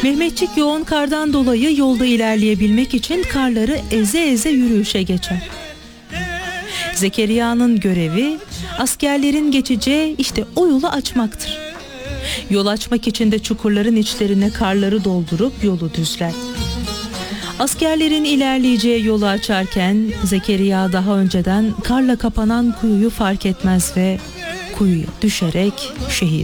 Mehmetçik yoğun kardan dolayı yolda ilerleyebilmek için karları eze eze yürüyüşe geçer. Zekeriya'nın görevi askerlerin geçeceği işte o yolu açmaktır. Yol açmak için de çukurların içlerine karları doldurup yolu düzler. Askerlerin ilerleyeceği yolu açarken Zekeriya daha önceden karla kapanan kuyuyu fark etmez ve kuyuya düşerek şehit